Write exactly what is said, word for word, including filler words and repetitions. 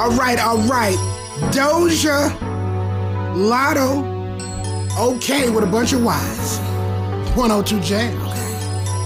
All right, all right. Doja, Lotto, okay with a bunch of Y's. one oh two Jam.